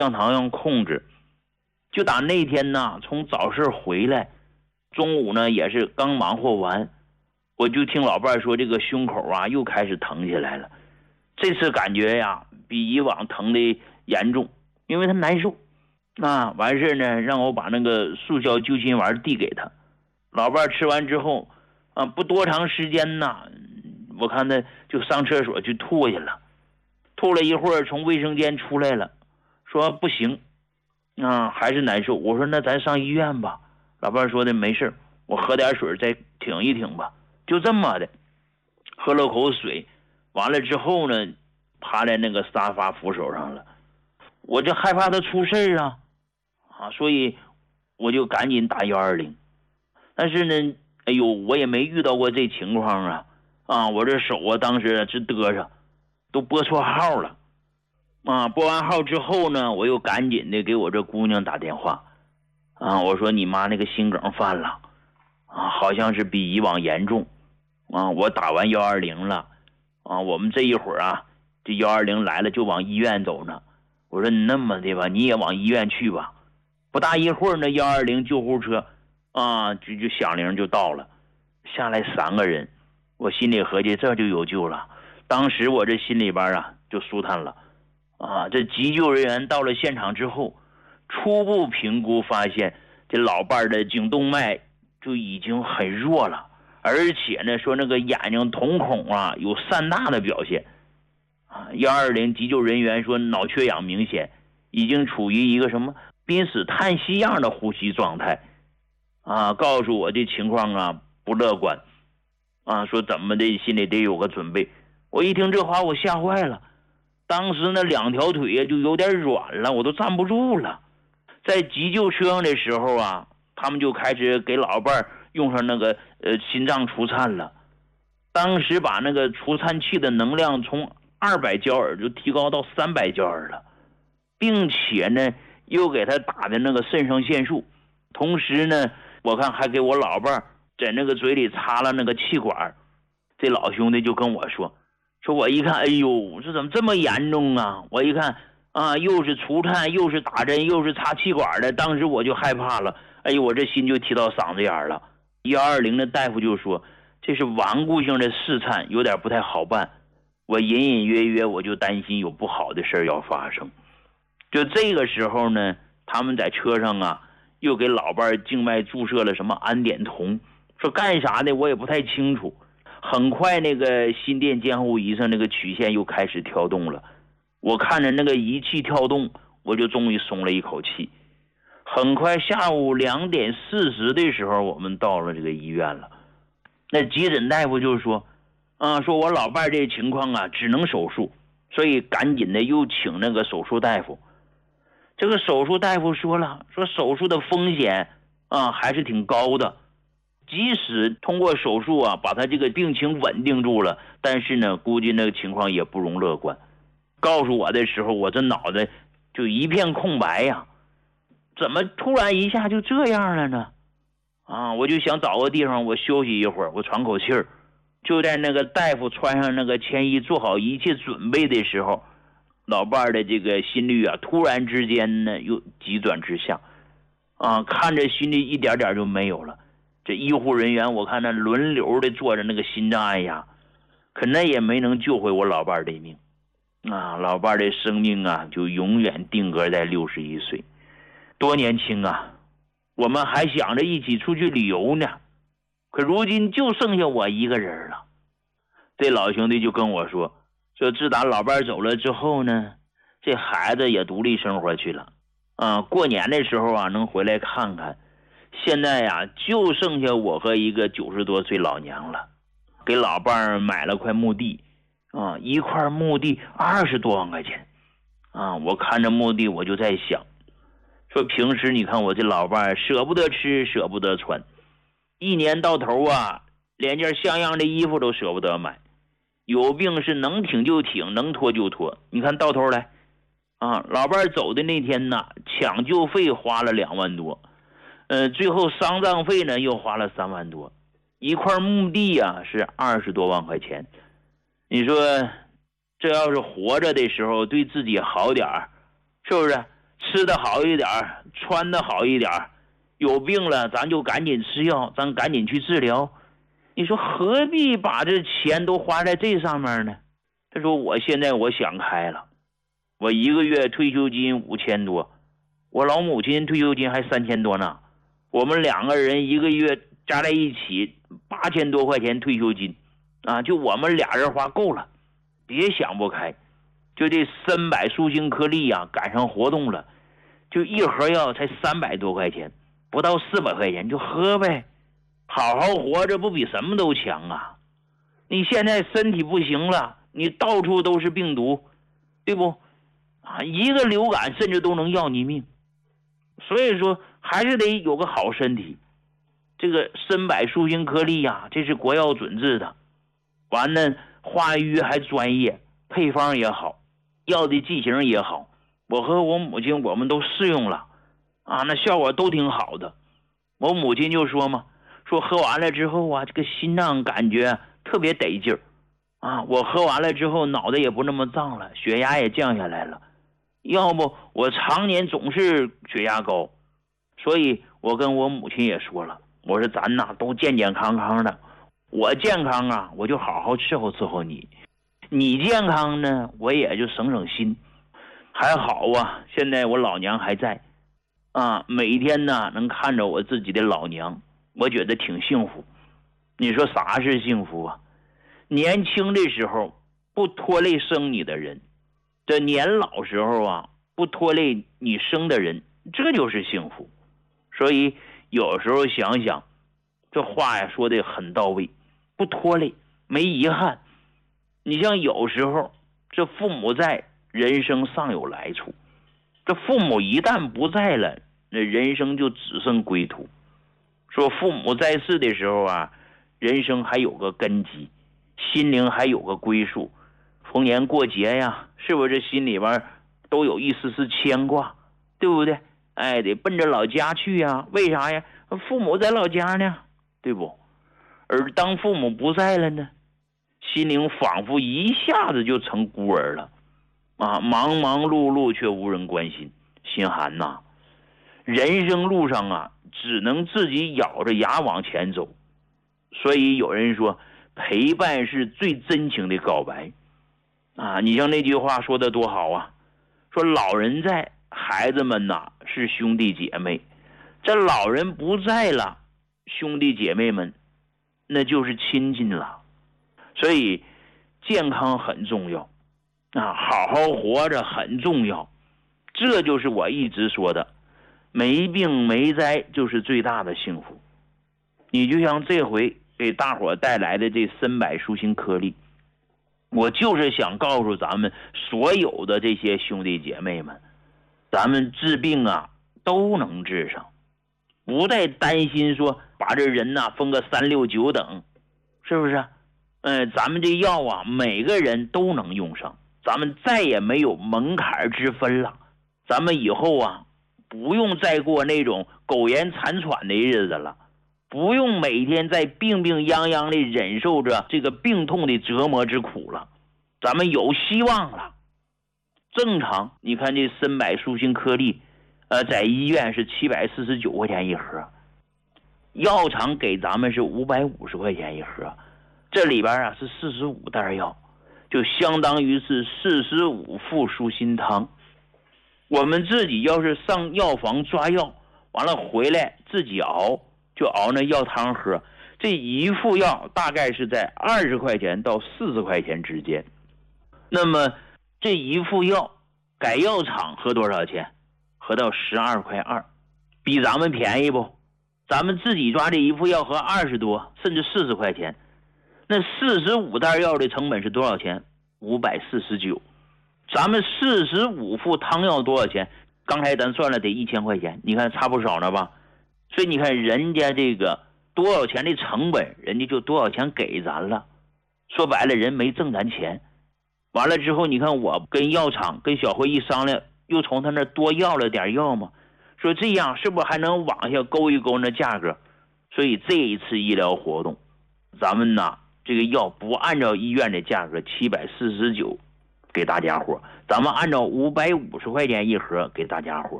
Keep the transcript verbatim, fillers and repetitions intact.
降糖要控制。就打那天呢，从早市回来，中午呢也是刚忙活完，我就听老伴说这个胸口啊又开始疼起来了。这次感觉呀比以往疼的严重，因为他难受。啊，完事呢让我把那个速效救心丸递给他。老伴吃完之后啊，不多长时间呢，我看他就上厕所去吐去了。吐了一会儿从卫生间出来了，说不行啊，还是难受。我说那咱上医院吧。老伴说的没事，我喝点水再挺一挺吧。就这么的喝了口水，完了之后呢趴在那个沙发扶手上了。我就害怕他出事啊啊，所以我就赶紧打一二零。但是呢哎呦，我也没遇到过这情况啊啊，我这手啊当时直嘚瑟，都拨错号了啊。拨完号之后呢，我又赶紧的给我这姑娘打电话啊，我说你妈那个心梗犯了啊，好像是比以往严重啊。我打完一二零了啊，我们这一会儿啊这一二零来了就往医院走呢。我说那么的吧，你也往医院去吧。不大一会儿呢，一二零救护车啊就就响铃就到了，下来三个人。我心里合计这就有救了。当时我这心里边啊就舒坦了啊。这急救人员到了现场之后，初步评估发现这老伴的颈动脉就已经很弱了，而且呢说那个眼睛瞳孔啊有散大的表现啊。一二零急救人员说脑缺氧明显，已经处于一个什么濒死叹息样的呼吸状态啊，告诉我这情况啊不乐观啊，说怎么的心里得有个准备。我一听这话我吓坏了，当时那两条腿就有点软了，我都站不住了。在急救车上的时候啊，他们就开始给老伴用上那个呃心脏除颤了。当时把那个除颤器的能量从二百焦耳就提高到三百焦耳了，并且呢又给他打的那个肾上腺素，同时呢我看还给我老伴在那个嘴里插了那个气管。这老兄弟就跟我说说我一看哎呦这怎么这么严重啊，我一看啊又是除颤又是打针又是插气管的，当时我就害怕了，哎呦我这心就提到嗓子眼了。一二零的大夫就说这是顽固性的室颤，有点不太好办。我隐隐约约我就担心有不好的事要发生。就这个时候呢，他们在车上啊又给老伴静脉注射了什么氨碘酮，说干啥的我也不太清楚。很快那个心电监护仪上那个曲线又开始跳动了，我看着那个仪器跳动，我就终于松了一口气。很快下午两点四十的时候，我们到了这个医院了。那急诊大夫就说啊，说我老伴这情况啊只能手术，所以赶紧的又请那个手术大夫。这个手术大夫说了，说手术的风险啊还是挺高的，即使通过手术啊把他这个病情稳定住了，但是呢估计那个情况也不容乐观。告诉我的时候，我这脑袋就一片空白呀，怎么突然一下就这样了呢？啊，我就想找个地方我休息一会儿，我喘口气儿。就在那个大夫穿上那个铅衣做好一切准备的时候，老伴的这个心率啊突然之间呢又急转直下啊，看着心率一点点就没有了。这医护人员我看那轮流的做着那个心脏按压，可那也没能救回我老伴的命啊。老伴的生命啊就永远定格在六十一岁，多年轻啊，我们还想着一起出去旅游呢，可如今就剩下我一个人了。这老兄弟就跟我说说自打老伴走了之后呢，这孩子也独立生活去了啊，过年的时候啊能回来看看。现在呀就剩下我和一个九十多岁老娘了。给老伴买了块墓地啊，一块墓地二十多万块钱啊。我看着墓地我就在想，说平时你看我这老伴舍不得吃舍不得穿，一年到头啊连件像样的衣服都舍不得买，有病是能挺就挺能拖就拖。你看到头来啊，老伴走的那天呢，抢救费花了两万多，呃，最后丧葬费呢又花了三万多，一块墓地啊是二十多万块钱。你说这要是活着的时候对自己好点儿，是不是？ 吃的好一点，穿的好一点，有病了咱就赶紧吃药，咱赶紧去治疗。你说何必把这钱都花在这上面呢？他说我现在我想开了，我一个月退休金五千多，我老母亲退休金还三千多呢，我们两个人一个月加在一起八千多块钱退休金啊，就我们俩人花够了，别想不开。就这三百舒心颗粒啊，赶上活动了，就一盒药才三百多块钱，不到四百块钱，就喝呗。好好活着不比什么都强啊！你现在身体不行了，你到处都是病毒，对不？啊，一个流感甚至都能要你命。所以说还是得有个好身体。这个参柏舒心颗粒呀、啊，这是国药准治的，完了化瘀还专业，配方也好，药的剂型也好，我和我母亲我们都试用了啊，那效果都挺好的。我母亲就说嘛，说喝完了之后啊，这个心脏感觉特别得劲儿啊，我喝完了之后脑袋也不那么胀了，血压也降下来了。要不我常年总是血压高，所以我跟我母亲也说了，我说咱呐都健健康康的，我健康啊我就好好伺候伺候你，你健康呢我也就省省心。还好啊，现在我老娘还在啊，每天呢能看着我自己的老娘，我觉得挺幸福。你说啥是幸福啊？年轻的时候不拖累生你的人，这年老时候啊不拖累你生的人，这就是幸福。所以有时候想想这话呀说的很到位，不拖累没遗憾。你像有时候这父母在，人生尚有来处，这父母一旦不在了，那人生就只剩归途。说父母在世的时候啊，人生还有个根基，心灵还有个归宿。逢年过节呀，是不是心里边都有一丝丝牵挂，对不对？哎，得奔着老家去呀。为啥呀？父母在老家呢，对不？而当父母不在了呢，心灵仿佛一下子就成孤儿了啊！忙忙碌碌却无人关心，心寒呐。人生路上啊，只能自己咬着牙往前走。所以有人说，陪伴是最真情的告白啊！你像那句话说的多好啊，说老人在，孩子们呐是兄弟姐妹，这老人不在了，兄弟姐妹们那就是亲近了。所以健康很重要啊，好好活着很重要。这就是我一直说的，没病没灾就是最大的幸福。你就像这回给大伙带来的这参柏舒心颗粒，我就是想告诉咱们所有的这些兄弟姐妹们，咱们治病啊都能治上，不再担心说把这人呐、啊、分个三六九等，是不是？呃，咱们这药啊每个人都能用上，咱们再也没有门槛之分了。咱们以后啊不用再过那种苟延残喘的日子了，不用每天在病病殃殃的忍受着这个病痛的折磨之苦了，咱们有希望了。正常你看这参柏舒心颗粒呃，在医院是七百四十九块钱一盒，药厂给咱们是五百五十块钱一盒，这里边啊是四十五袋药，就相当于是四十五副舒心汤。我们自己要是上药房抓药，完了回来自己熬，就熬那药汤喝，这一副药大概是在二十块钱到四十块钱之间。那么这一副药改药厂合多少钱？合到十二块二，比咱们便宜不？咱们自己抓这一副药合二十多，甚至四十块钱。那四十五袋药的成本是多少钱？五百四十九。咱们四十五副汤药多少钱？刚才咱算了得一千块钱，你看差不少了吧？所以你看人家这个多少钱的成本，人家就多少钱给咱了。说白了，人没挣咱钱。完了之后，你看我跟药厂跟小辉一商量，又从他那多要了点药嘛，说这样是不是还能往下勾一勾那价格？所以这一次医疗活动，咱们呢这个药不按照医院的价格七百四十九给大家伙，咱们按照五百五十块钱一盒给大家伙。